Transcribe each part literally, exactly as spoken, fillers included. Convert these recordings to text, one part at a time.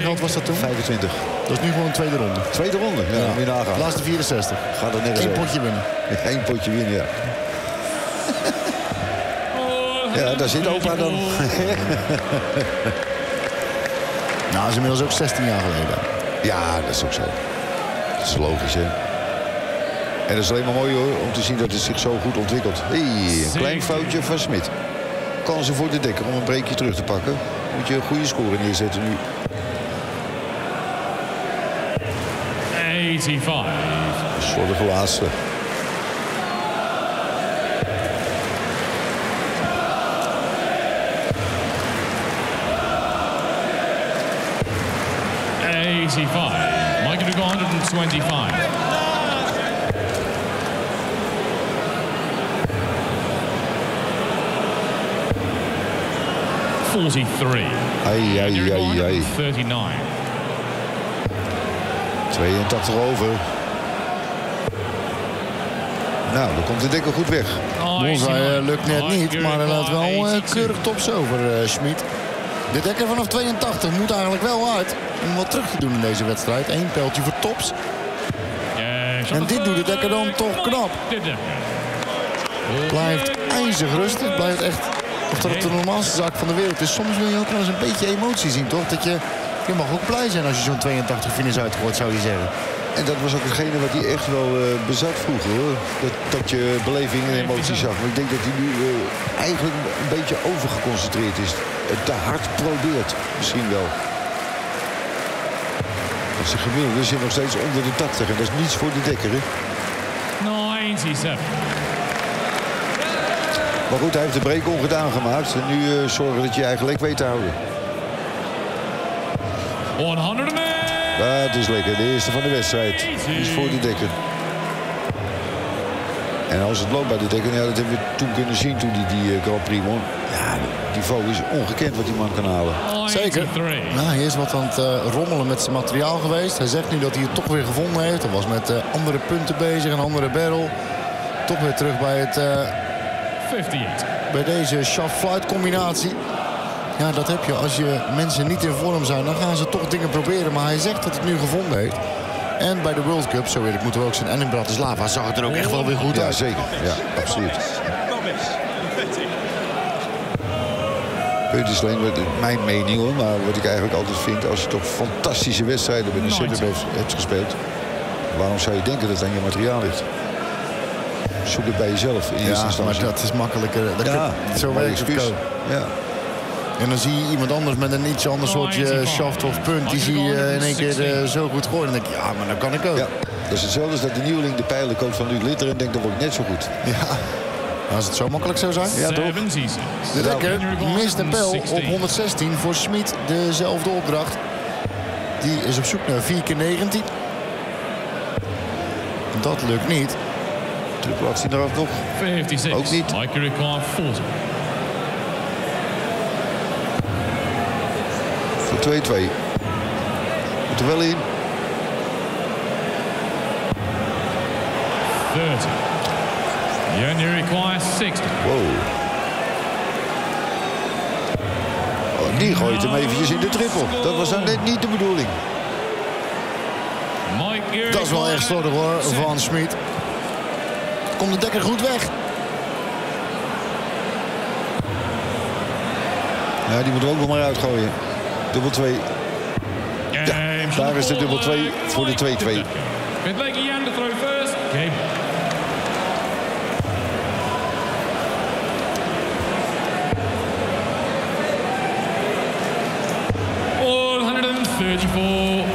geld was dat toen? vijfentwintig. Dat is nu gewoon een tweede ronde. Tweede ronde, ja, ja. Moet je nagaan. Laatste vierenzestig. Gaat er nergens Eén over. potje winnen. Eén potje winnen, ja. Ja, daar zit opa dan. Nou, dat is inmiddels ook zestien jaar geleden. Ja, dat is ook zo. Dat is logisch, hè. En dat is alleen maar mooi hoor, om te zien dat het zich zo goed ontwikkelt. Hey, een klein foutje van Smit. Kansen voor de dekker om een breekje terug te pakken. Moet je een goede score neerzetten nu. eighty-five. Dat is voor de laatste. eighty-five. Mike to go one hundred twenty-five. forty-three. Ai, ai, ai, ai. thirty-nine. tweeëntachtig over. Nou, dan komt de dekker goed weg. Monza uh, lukt net niet, maar hij laat wel uh, keurig tops over, uh, Schmid. De dekker vanaf tweeëntachtig moet eigenlijk wel uit om wat terug te doen in deze wedstrijd. Eén pijltje voor tops. En dit doet de dekker dan toch knap. Blijft ijzig rustig, blijft echt... Of dat het de normaalste zaak van de wereld is. Soms wil je ook wel eens een beetje emotie zien, toch? Dat je, je mag ook blij zijn als je zo'n tweeëntachtig finish uitgooit, zou je zeggen. En dat was ook hetgene wat hij echt wel uh, bezat vroeger, hoor. Dat, dat je beleving en emotie zag. Maar ik denk dat hij nu uh, eigenlijk een beetje overgeconcentreerd is. Het te hard probeert, misschien wel. Dat zijn gemiddelde zit nog steeds onder de tachtig. En dat is niets voor de dekker, hè? ninety-seven. Maar goed, hij heeft de break ongedaan gemaakt. En nu uh, zorgen dat je je eigen lek weet te houden. honderd. Dat is lekker. De eerste van de wedstrijd. Die is voor de dekker. En als het loopt bij de dekker, ja, dat hebben we toen kunnen zien toen hij die, die uh, Grand Prix won. Ja, het niveau is ongekend wat die man kan halen. Zeker. Nou, hij is wat aan het uh, rommelen met zijn materiaal geweest. Hij zegt nu dat hij het toch weer gevonden heeft. Hij was met uh, andere punten bezig, een andere barrel. Toch weer terug bij het... Uh, vijfenvijftig. Bij deze shaft-flight combinatie. Ja, dat heb je. Als je mensen niet in vorm zijn, dan gaan ze toch dingen proberen. Maar hij zegt dat het nu gevonden heeft. En bij de World Cup, zo eerlijk moeten we ook zijn. En in Bratislava zag het er ook echt wel weer goed ja, uit. Zeker. Ja, absoluut. Het is alleen mijn mening hoor. Maar wat ik eigenlijk altijd vind, als je toch fantastische wedstrijden bij een setup hebt, hebt gespeeld. Waarom zou je denken dat het aan je materiaal ligt? Zoek het bij jezelf in eerste ja, instantie. Maar dat is makkelijker. Dat ja, kun, zo werkt het ook. Ja. En dan zie je iemand anders met een iets ander soortje shaft of punt. Die zie je in één keer uh, zo goed gooien. Dan denk je, ja, maar dan kan ik ook. Ja, dat is hetzelfde als dat de nieuweling de pijlen koopt van Luc Litter en denkt, dat wordt net zo goed. Ja, als het zo makkelijk zou zijn. Ja, toch? De dekker mist een pijl op honderdzestien voor Schmid. Dezelfde opdracht. Die is op zoek naar vier keer negentien. Dat lukt niet. Triple achttien eraf nog. vijfenzestig. Ook niet. Mike record veertig. Voor twee twee. Moet er wel in. dertig. Junior requires zestig. Wow. Oh, die gooit hem eventjes in de triple. Dat was nou net niet de bedoeling. Dat is wel echt slordig hoor, van Schmid. Komt de dekker goed weg. Ja, die moeten we ook nog maar uitgooien. Dubbel twee. Ja, daar is de dubbel twee voor de twee twee. Met Blake Jan de throw first. Okay. honderdvierentachtig.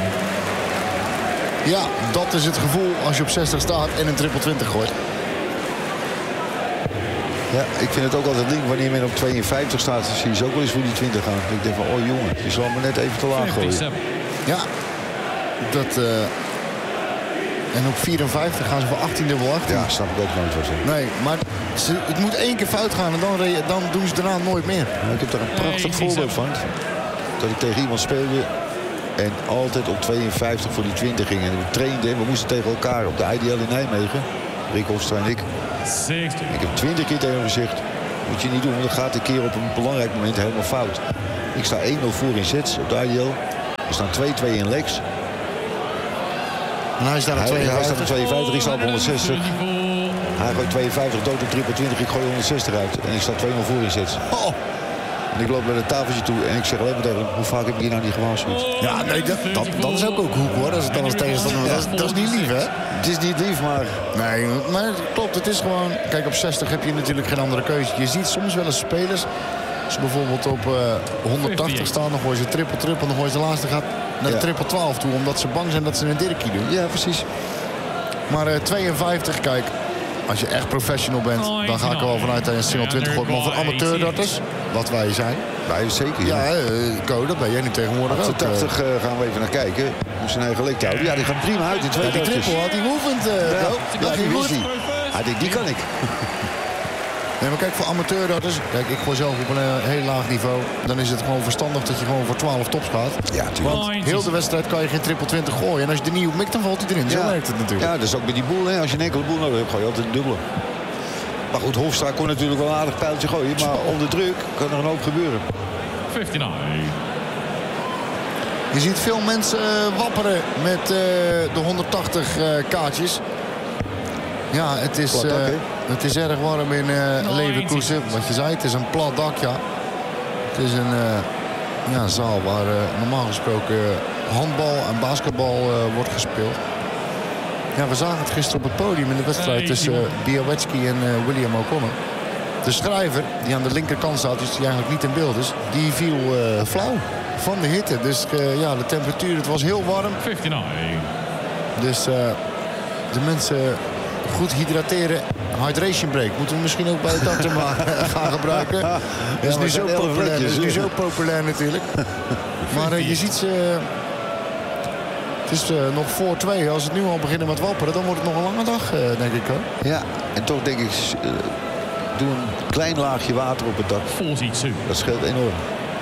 Ja, dat is het gevoel als je op zestig staat en een triple twintig gooit. Ja, ik vind het ook altijd link wanneer men op tweeënvijftig staat. Dan zie je ze ook wel eens voor die twintig gaan. Ik denk van, oh jongen, je zal me net even te laag gooien. Ja, dat... Uh... En op vierenvijftig gaan ze voor achttien dubbel achttien. Ja, snap ik ook nooit wat. Nee, maar ze, het moet één keer fout gaan en dan, dan doen ze daarna nooit meer. Nou, ik heb daar een prachtig voorbeeld van. Dat ik tegen iemand speelde en altijd op tweeënvijftig voor die twintig ging. En we trainden en we moesten tegen elkaar op de I D L in Nijmegen. Rick Hofstra en ik. zestig. Ik heb twintig keer tegen hem gezegd, moet je niet doen, want dan gaat een keer op een belangrijk moment helemaal fout. Ik sta één nul voor in sets op de I D L. Er staan twee twee in Lex. En hij staat op Hij, hij staat op tweeënvijftig. tweeënvijftig, ik sta op honderdzestig. Hij gooit tweeënvijftig, dood op triple twintig, ik gooi honderdzestig uit. En ik sta twee nul voor in sets. Oh. En ik loop naar het tafeltje toe en ik zeg alleen maar tegen hem, hoe vaak heb ik hier nou niet gewaarschuwd? Ja, nee, dat, dat, dat is ook ook hoek hoor. Dat is het dan als tegenstander. Dat, is- dat is niet lief, hè? Het is niet lief, maar Nee, maar het klopt. Het is gewoon... Kijk, op zestig heb je natuurlijk geen andere keuze. Je ziet soms wel eens spelers... Als ze bijvoorbeeld op uh, honderdtachtig staan, dan gooien ze triple triple. Dan gooien ze de laatste gaat naar de Ja. triple twaalf toe. Omdat ze bang zijn dat ze een dirkie doen. ja, precies. Maar uh, tweeënvijftig, kijk... Als je echt professional bent, dan ga ik er wel vanuit dat je een single twintig gooit. Maar voor amateurdarters, wat wij zijn... Wij zeker, ja. Ja, uh, Co, dat ben jij nu tegenwoordig ook. uh. tachtig uh, gaan we even naar kijken. Hoe zijn eigen lek houden. Ja, die gaat prima uit in twee Ja, die teltjes. triple had hij geoefend, uh, Ja, Co. ja, Dat die ging wist goed. hij. Hij denkt, die kan ik. Nee, maar kijk, voor amateurdarters... Kijk, ik gooi zelf op een uh, heel laag niveau. Dan is het gewoon verstandig dat je gewoon voor twaalf tops gaat. Ja, tuurlijk. Want heel de wedstrijd kan je geen triple twintig gooien. En als je er niet op mikt, dan valt hij erin. Zo werkt het natuurlijk. Ja, dat is ook met die boel. Hè. Als je een enkele boel nodig hebt, gooi je altijd een dubbele. Maar goed, Hofstra kon natuurlijk wel een aardig pijltje gooien. Maar onder druk kan er een hoop gebeuren. fifty-nine. Je ziet veel mensen uh, wapperen met uh, de honderdtachtig uh, kaartjes. Ja, het is, Plat uh, dak, hè? het is erg warm in uh, Leverkusen. Wat je zei, het is een plat dak, ja. Het is een uh, ja, zaal waar uh, normaal gesproken handbal en basketbal uh, wordt gespeeld. Ja, we zagen het gisteren op het podium in de wedstrijd tussen uh, Białecki en uh, William O'Connor. De schrijver, die aan de linkerkant staat, dus die eigenlijk niet in beeld is, die viel uh, flauw van de hitte. Dus uh, ja, de temperatuur, het was heel warm. fifty-nine. Dus uh, de mensen goed hydrateren. Hydration break moeten we misschien ook bij het dokter maar gaan gebruiken. Dat is maar nu het zo zijn elf populair, dat is ritjes, nu hè? zo populair natuurlijk. Maar uh, je ziet ze... Het is uh, nog voor twee. Als het nu al beginnen met wapperen, dan wordt het nog een lange dag, uh, denk ik. Hoor. Ja, en toch denk ik, uh, doe een klein laagje water op het dak. forty-two. Dat scheelt enorm.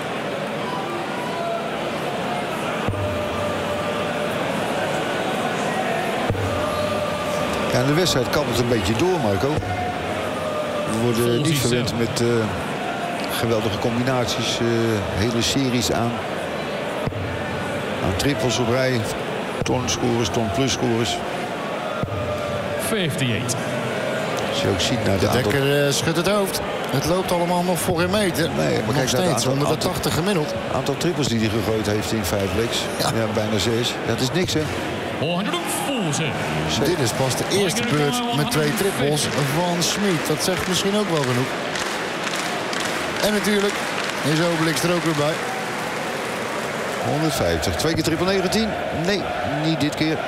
Ja, de wedstrijd kabbelt een beetje door, Marco. We worden niet verwend met uh, geweldige combinaties. Uh, hele series aan. aan triples op rij. Ton-scores, ton-plus-scores. fifty-eight. Als je ook ziet naar de, De aantal... Dekker uh, schudt het hoofd. Het loopt allemaal nog voor een meter. Nee, maar nog kijk naar het steeds aantal- onder de aantal- tachtig gemiddeld. aantal triples die hij gegooid heeft in vijf legs. Ja. Ja. bijna zes. Dat is niks, hè? one forty. Dit is pas de eerste beurt met twee trippels van Schmid. Dat zegt misschien ook wel genoeg. En natuurlijk is Obelix er ook weer bij. honderdvijftig. Twee keer triple negentien? Nee, niet dit keer.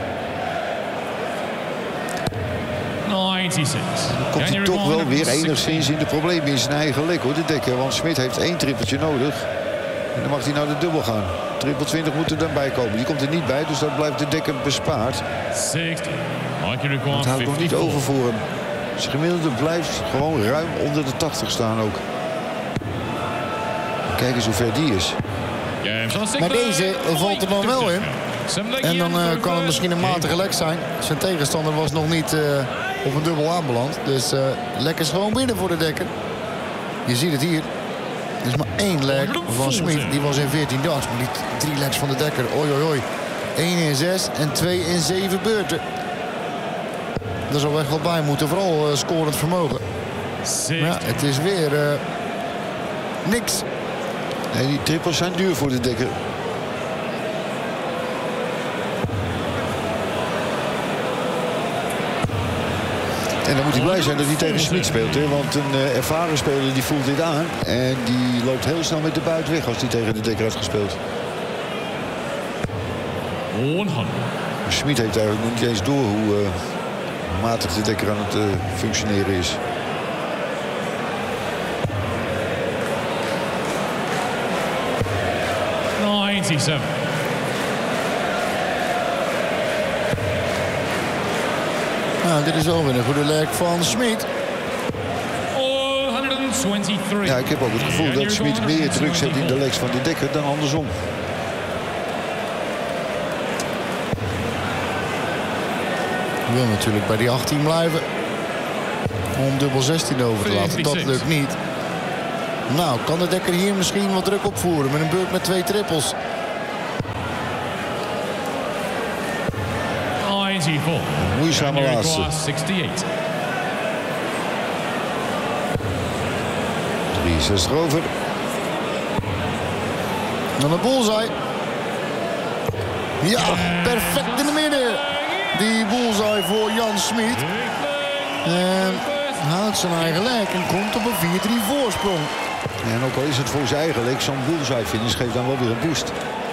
ninety-six. Komt hij toch wel weer enigszins in de problemen in zijn eigen lek, hoor, de Dekker. Want Schmid heeft één trippeltje nodig. En dan mag hij naar de dubbel gaan. Triple twintig moet er dan bij komen. Die komt er niet bij, dus dat blijft de Dekker bespaard. sixty. Dat houdt nog niet over voor hem. Zijn gemiddelde blijft gewoon ruim onder de tachtig staan ook. Kijk eens hoe ver die is. Maar deze valt er dan wel in. En dan uh, kan het misschien een matige lek zijn. Zijn tegenstander was nog niet uh, op een dubbel aanbeland. Dus uh, lek is gewoon binnen voor de Dekker. Je ziet het hier. Er is maar één lek van Schmid. Die was in veertien darts. Maar die drie legs van de Dekker. Oi, oi, oi. één in zes en twee in zeven beurten. Daar zal echt wel bij moeten. Vooral uh, scorend vermogen. Maar ja, het is weer uh, niks. Nee, die trippels zijn duur voor de Dekker. En dan moet hij blij zijn dat hij tegen Schmid speelt. Hè? Want een uh, ervaren speler die voelt dit aan. En die loopt heel snel met de buit weg als hij tegen de Dekker had gespeeld. honderd. Schmid heeft eigenlijk nog niet eens door hoe uh, matig de Dekker aan het uh, functioneren is. ninety-seven. Nou, dit is wel weer een goede lek van Schmid. twenty-three. Ja, ik heb ook het gevoel dat Schmid meer druk zet in de legs van de Dekker dan andersom. Wil natuurlijk bij die achttien blijven. Om dubbel zestien over te laten. Dat lukt niet. Nou, kan de Dekker hier misschien wat druk opvoeren met een beurt met twee trippels. eighty-four. Moeizame And you laatste. require sixty-eight. drieënzestig over. Dan een bullseye. Ja, perfect in de midden. Die bullseye voor Jan Smit. En houdt zijn eigen lek en komt op een vier drie voorsprong. En ook al is het voor zijn eigen lek, zo'n bullseye finish geeft dan wel weer een boost.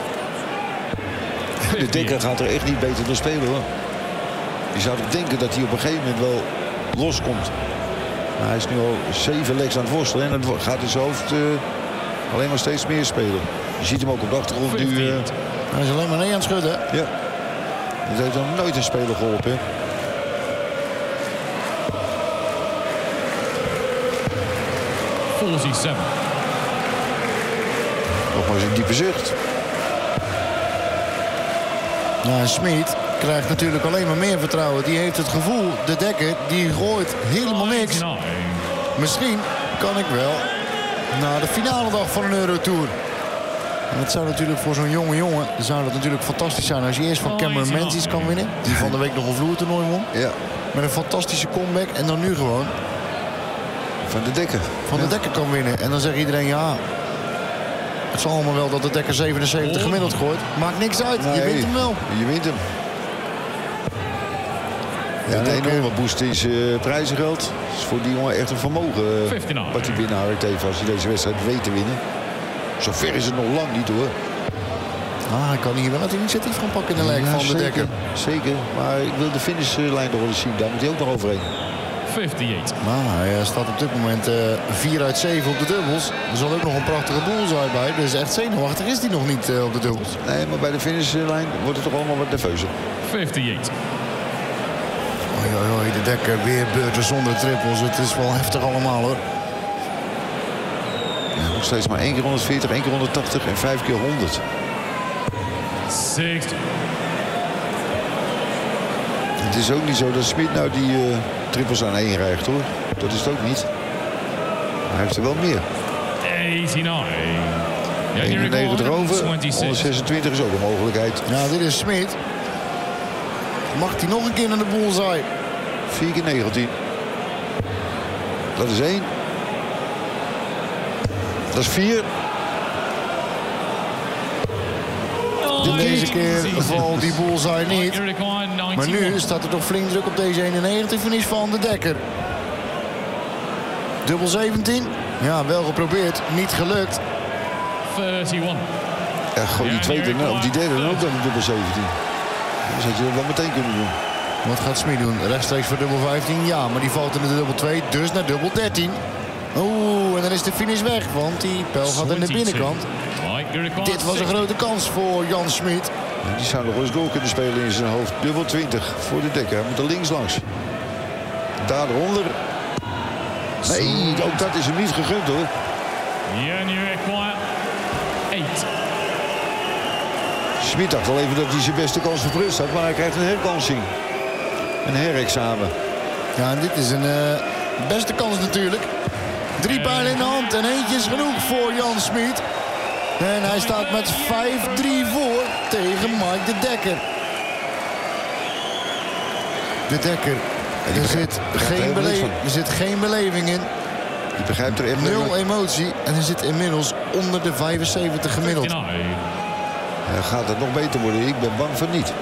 De Dekker gaat er echt niet beter door spelen, hoor. Je zou toch denken dat hij op een gegeven moment wel loskomt. Maar hij is nu al zeven legs aan het worstelen. En het gaat in zijn hoofd uh, alleen maar steeds meer spelen. Je ziet hem ook op de achtergrond nu. Uh, hij is alleen maar nee aan het schudden. Ja. Dat heeft dan nooit een speler geholpen. Hè? forty-seven. Nog maar eens een diepe zucht. Nou, Smit krijgt natuurlijk alleen maar meer vertrouwen. Die heeft het gevoel, de Dekker, die gooit helemaal niks. Misschien kan ik wel naar de finale dag van een Eurotour. En het zou natuurlijk voor zo'n jonge jongen, zou dat natuurlijk fantastisch zijn als je eerst van Cameron Menzies kan winnen. Die van de week nog een vloertoernooi won. Ja. Met een fantastische comeback. En dan nu gewoon van de Dekker. Van de ja. Dekker kan winnen. En dan zegt iedereen ja. Het zal allemaal wel dat de Dekker zevenenzeventig gemiddeld gooit. Maakt niks uit. Nee, je wint hem wel. Je wint hem. Ja, een enorme boost is uh, prijzengeld. Dat is voor die jongen echt een vermogen uh, wat hij binnenhaalt even als hij deze wedstrijd weet te winnen. Zo ver is het nog lang niet, hoor. Ah, hij kan hier wel het initiatief gaan pakken in de leg ja, van de zeker, Dekker. Zeker, maar ik wil de finishlijn nog wel eens zien. Daar moet hij ook nog overheen. fifty-eight. Nou, hij staat op dit moment uh, vier uit zeven op de dubbels. Er zal ook nog een prachtige bullseye bij. Dus echt zenuwachtig is hij nog niet uh, op de dubbels. Nee, maar bij de finishlijn wordt het toch allemaal wat nerveuzer. fifty-eight. Oei, oei, oei, de Dekker weer beurten zonder trippels. Het is wel heftig allemaal, hoor. Ja, nog steeds maar één keer honderdveertig, één keer honderdtachtig en vijf keer honderd. sixty. Het is ook niet zo dat Smit nou die uh, trippels aan één krijgt, hoor. Dat is het ook niet. Hij heeft er wel meer. eighty-nine. eenennegentig over, honderdzesentwintig is ook een mogelijkheid. Ja, dit is Smit. Mag hij nog een keer naar de bullseye? vier keer negentien. Dat is één. Dat is vier. De deze keer valt die bullseye niet. Maar nu staat er toch flink druk op deze eenennegentig finish van de Dekker. Dubbel zeventien. Ja, wel geprobeerd. Niet gelukt. thirty-one. Ja, gewoon die tweede of die derde dan ook dan een dubbel zeventien. Dan had je dat wel meteen kunnen doen. Wat gaat Smit doen? Rechtstreeks voor dubbel vijftien? Ja, maar die valt in de dubbel twee. Dus naar dubbel dertien. Oeh, en dan is de finish weg. Want die pijl gaat aan de binnenkant. Dit was een grote kans voor Jan Smit. Ja, die zou nog eens door kunnen spelen in zijn hoofd. Dubbel twintig voor de Dekker. Hij moet er links langs. Daaronder. Nee, ook dat is hem niet gegund, hoor. Smit dacht al even dat hij zijn beste kans verprutst had. Maar hij krijgt een herkansing. Een herexamen. Ja, en dit is een uh, beste kans natuurlijk. Drie pijlen in de hand en eentje is genoeg voor Jan Smit. En hij staat met vijf drie voor tegen Mike de Dekker. De Dekker. Er zit, geen belev- er zit geen beleving in. Je begrijpt er echt nul emotie. En er zit inmiddels onder de vijfenzeventig gemiddeld. Ja, gaat het nog beter worden? Ik ben bang van niet.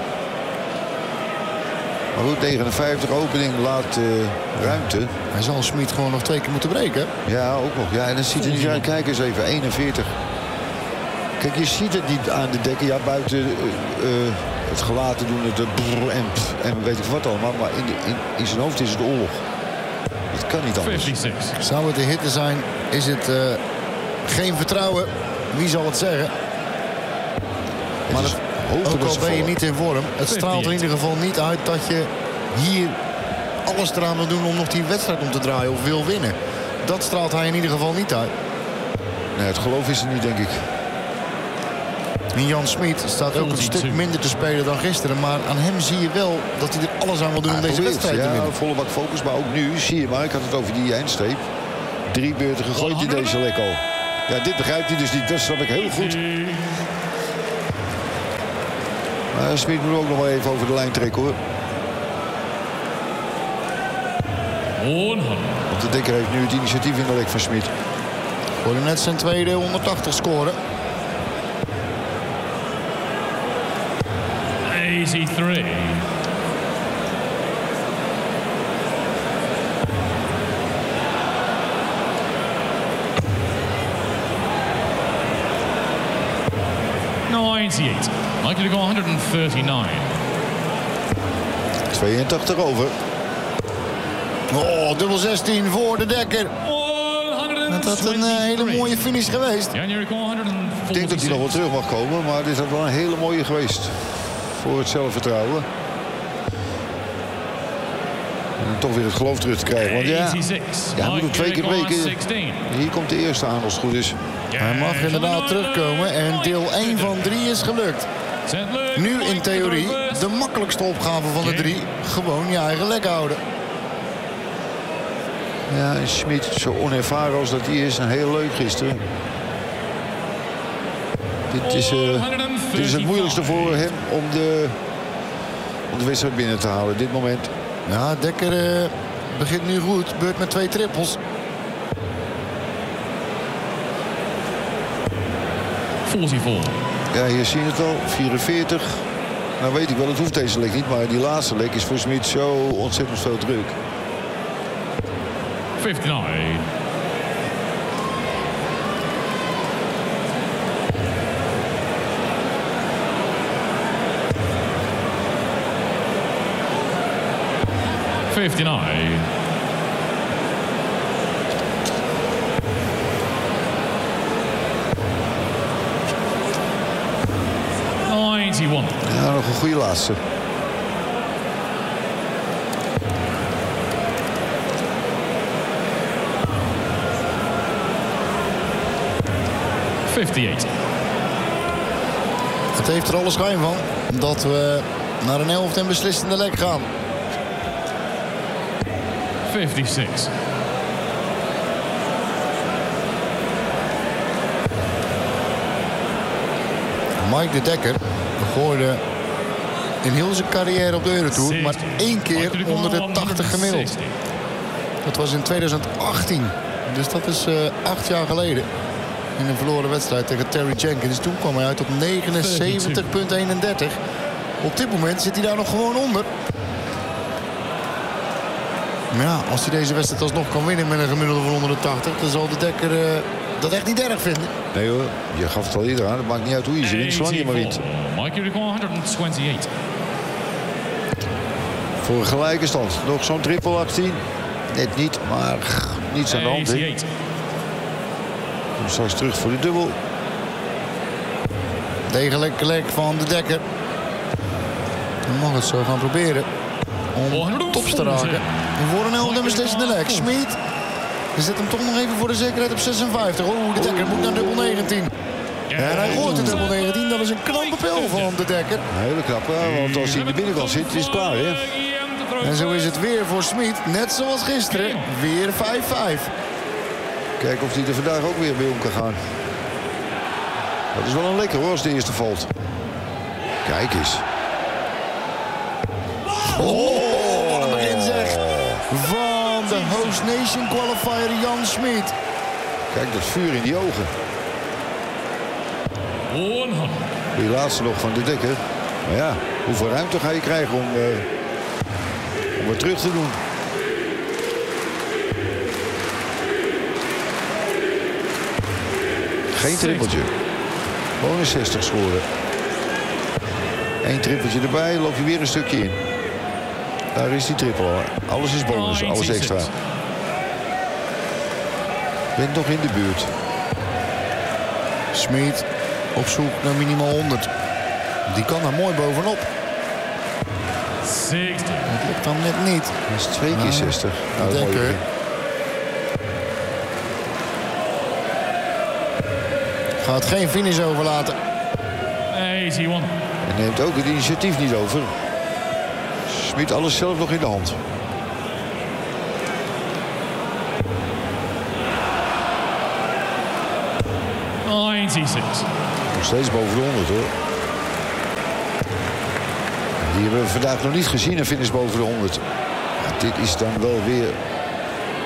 Maar goed, negenenvijftig opening laat uh, ruimte. Hij zal Smit gewoon nog twee keer moeten breken. Ja, ook nog. Ja, en dan ziet hij niet uit. Kijk eens even, eenenveertig. Kijk, je ziet het niet aan de Dekker. Ja, buiten uh, uh, het gelaten doen, het uh, brrr en, pff, en weet ik wat allemaal. Maar in, de, in, in zijn hoofd is het oorlog. Het kan niet anders. fifty-six. Zou het de hitte zijn, is het uh, geen vertrouwen. Wie zal het zeggen? Het maar het, ook al ben je niet in vorm, het straalt in ieder geval niet uit dat je hier alles eraan wil doen om nog die wedstrijd om te draaien of wil winnen. Dat straalt hij in ieder geval niet uit. Nee, het geloof is er niet, denk ik. En Jan Smit staat ook een stuk minder te spelen dan gisteren. Maar aan hem zie je wel dat hij er alles aan wil doen om deze probeert, wedstrijd ja, te winnen. Volle bak focus, maar ook nu zie je maar. Ik had het over die eindstreep. Drie beurten gegooid in deze lek al. Ja, dit begrijpt hij dus niet. Dat snap ik heel goed. Maar Smit moet ook nog wel even over de lijn trekken, hoor. honderd. Want de Dekker heeft nu het initiatief in de rek van Smit. Hoorde net zijn tweede honderdtachtig scoren. eighty-three. ninety-eight. Likely to go one thirty-nine. tweeëntachtig over. Oh, dubbel zestien voor de Dekker. Dat had een uh, hele mooie finish geweest. Ik denk dat hij nog wel terug mag komen, maar dit had wel een hele mooie geweest. Voor het zelfvertrouwen. En toch weer het geloof terug te krijgen. Want ja, ja hij moet hem twee keer breken. Hier komt de eerste aan als het goed is. Hij mag inderdaad terugkomen en deel één van drie is gelukt. Nu in theorie de makkelijkste opgave van de drie. Gewoon je eigen lek houden. Ja, en Smit, zo onervaren als dat hij is, en heel leuk gisteren. Dit is, uh, dit is het moeilijkste voor hem om de, om de wedstrijd binnen te halen, dit moment. Ja, Dekker uh, begint nu goed. Beurt met twee trippels. vierenveertig. Ja, hier zie je het al. vierenveertig. Nou weet ik wel, het hoeft deze lek niet. Maar die laatste lek is voor Smit zo ontzettend veel druk. fifty-nine. fifty-nine. ninety-one. Ja, nog een goede laatste. fifty-eight. Het heeft er alle schijn van dat we naar een elfde en beslissende lek gaan. fifty-six. Mike de Dekker gooide in heel zijn carrière op de Eurotour maar één keer onder de tachtig gemiddeld. Dat was in tweeduizend achttien. Dus dat is uh, acht jaar geleden. In een verloren wedstrijd tegen Terry Jenkins. Toen kwam hij uit op negenenzeventig komma eenendertig. Op dit moment zit hij daar nog gewoon onder. Maar ja, als hij deze wedstrijd alsnog kan winnen met een gemiddelde van onder de tachtig... dan zal de Dekker uh, dat echt niet erg vinden. Nee hoor, je gaf het al eerder aan. Het maakt niet uit hoe je ze wint, zolang je maar wint. honderdtwenty-acht. Voor een gelijke stand. Nog zo'n triple achttien. Net niet, maar niets aan de hand. He. Kom straks terug voor de dubbel. Degelijk lek van de Dekker. Dan mag het zo gaan proberen om tops te raken. Voor een elfde beslissende lek. Smit zet hem toch nog even voor de zekerheid op zesenvijftig. Oeh, de Dekker moet naar dubbel negentien. En hij gooit de dubbel negentien. Dat is een knappe pil van de Dekker. Een hele knappe, want als hij in de binnenkant zit, is het klaar, hè? En zo is het weer voor Smit. Net zoals gisteren. Weer vijf vijf. Kijken of hij er vandaag ook weer mee om kan gaan. Dat is wel een lekker hoor, als de eerste valt. Kijk eens. Oh, wat een begin zeg. Van de Host Nation qualifier Jan Smit. Kijk, dat vuur in die ogen. Die laatste nog van de Dekker. Maar ja, hoeveel ruimte ga je krijgen om, uh, om het terug te doen? Geen trippeltje. Bonus zestig scoren. Eén trippeltje erbij, loop je weer een stukje in. Daar is die trippel. Alles is bonus, alles extra. Bent nog in de buurt. Smit op zoek naar minimaal honderd. Die kan daar mooi bovenop. zestig. Dat lukt dan net niet. Dat is twee keer zestig. Nou, Dekker. Gaat geen finish overlaten. eenennegentig. En neemt ook het initiatief niet over. Smit alles zelf nog in de hand. negenenzestig. Nog steeds boven de honderd hoor. Die hebben we vandaag nog niet gezien, een finish boven de honderd. Ja, dit is dan wel weer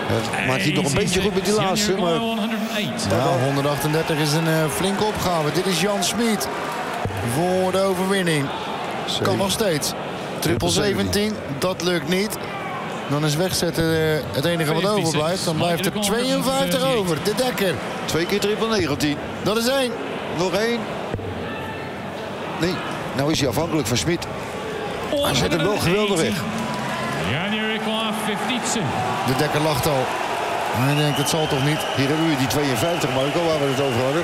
Dat maakt hij nog een beetje goed met die laatste, maar... Ja, honderdachtendertig is een uh, flinke opgave. Dit is Jan Smit voor de overwinning. Kan nog steeds. Triple zeventien, dat lukt niet. Dan is wegzetten uh, het enige wat overblijft. Dan blijft er tweeënvijftig over. De Dekker. Twee keer triple negentien. Dat is één. Nog één. Nee, nou is hij afhankelijk van Smit. Hij zet hem wel geweldig weg. De Dekker lacht al. En ik denk, dat zal toch niet. Hier hebben we die tweeënvijftig, Marco, waar we het over hadden.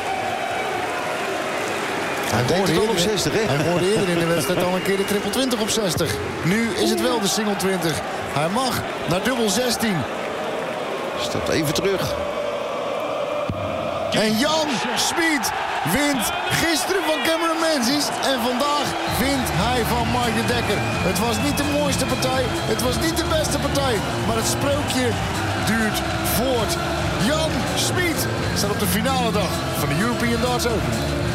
Hij deed het al op zestig, hè? Hij hoorde eerder in de wedstrijd al een keer de triple twintig op zestig. Nu is het wel de single twintig. Hij mag naar dubbel zestien. Stapt even terug. En Jan Smit wint gisteren van Cameron Menzies. En vandaag wint hij van Mark de Dekker. Het was niet de mooiste partij. Het was niet de beste partij. Maar het sprookje duurt voort. Jan Smit staat op de finale dag van de European Darts Open.